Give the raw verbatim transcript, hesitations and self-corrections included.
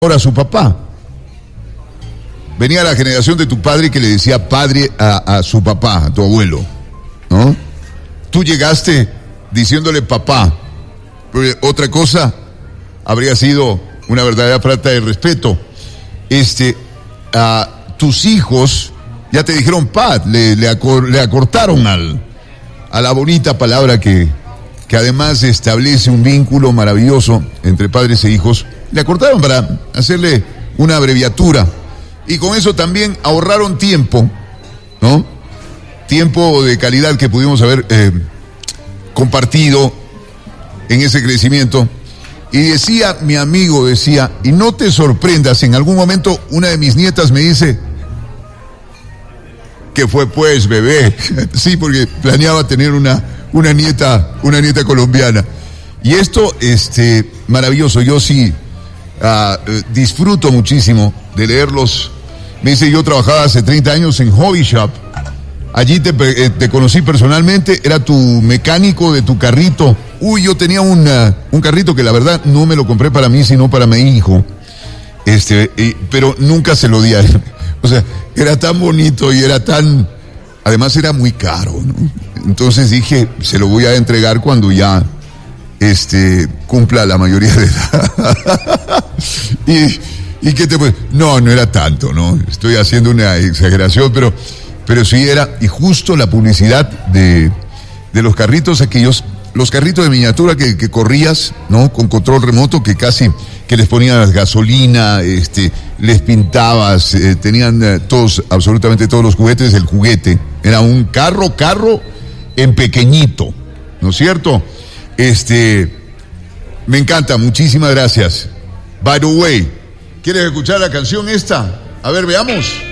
ahora su papá. Venía la generación de tu padre que le decía padre a, a su papá, a tu abuelo, ¿no? Tú llegaste diciéndole papá. Pero otra cosa habría sido una verdadera falta de respeto. Este, a tus hijos ya te dijeron pad, le, le, acor, le acortaron al, a la bonita palabra que, que además establece un vínculo maravilloso entre padres e hijos. Le acortaron para hacerle una abreviatura. Y con eso también ahorraron tiempo, ¿no? Tiempo de calidad que pudimos haber eh, compartido en ese crecimiento. Y decía mi amigo, decía, y no te sorprendas, en algún momento una de mis nietas me dice, ¿qué fue pues, bebé? Sí, porque planeaba tener una, una nieta, una nieta colombiana. Y esto, este, maravilloso, yo sí uh, disfruto muchísimo de leerlos. Me dice, yo trabajaba hace treinta años en Hobby Shop. Allí te, eh, te conocí personalmente, era tu mecánico de tu carrito. Uy, yo tenía una, un carrito que la verdad no me lo compré para mí, sino para mi hijo. Este, y, pero nunca se lo di a él. O sea, era tan bonito y era tan... Además era muy caro, ¿no? Entonces dije, se lo voy a entregar cuando ya este, cumpla la mayoría de edad. y, ¿Y qué te puede...? No, no era tanto, ¿no? Estoy haciendo una exageración, pero... Pero sí era, y justo la publicidad de, de los carritos aquellos, los carritos de miniatura que, que corrías, ¿no? Con control remoto, que casi, que les ponías gasolina, este, les pintabas, eh, tenían eh, todos, absolutamente todos los juguetes, el juguete. Era un carro, carro en pequeñito, ¿no es cierto? Este, me encanta, muchísimas gracias. By the way, ¿quieres escuchar la canción esta? A ver, veamos.